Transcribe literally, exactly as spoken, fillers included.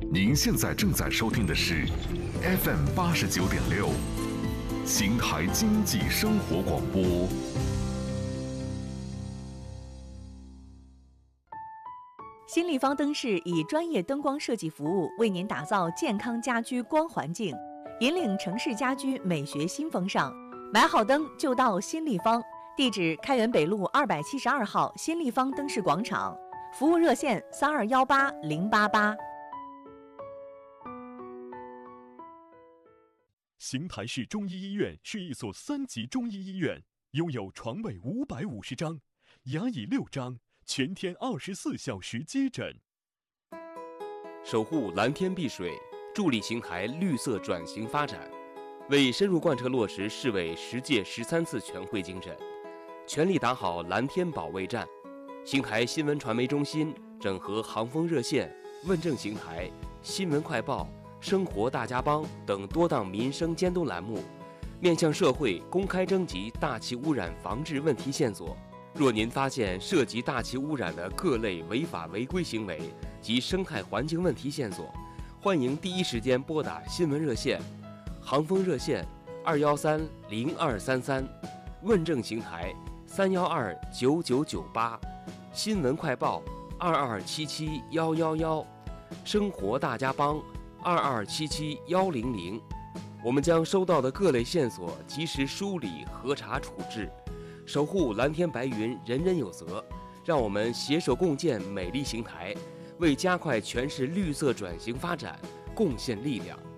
您现在正在收听的是 F M 八十九点六，邢台经济生活广播。 新立方灯饰以专业灯光设计服务，为您打造健康家居光环境，引领城市家居美学新风尚。买好灯就到新立方，地址开元北路二百七十二号新立方灯饰广场，服务热线三二幺八零八八。 邢台市中医医院是一所三级中医医院，拥有床位五百五十张，牙椅六张，全天二十四小时接诊。 守护蓝天碧水，助力邢台绿色转型发展，为深入贯彻落实市委十届十三次全会精神，全力打好蓝天保卫战。邢台新闻传媒中心整合航风热线、问政邢台、新闻快报、生活大家帮等多档民生监督栏目，面向社会公开征集大气污染防治问题线索。若您发现涉及大气污染的各类违法违规行为及生态环境问题线索，欢迎第一时间拨打新闻热线、航风热线二幺三零二三三，问政邢台三幺二九九九八，新闻快报二二七七幺幺幺，生活大家帮二二七七幺零零，我们将收到的各类线索及时梳理、核查、处置，守护蓝天白云，人人有责。让我们携手共建美丽邢台，为加快全市绿色转型发展贡献力量。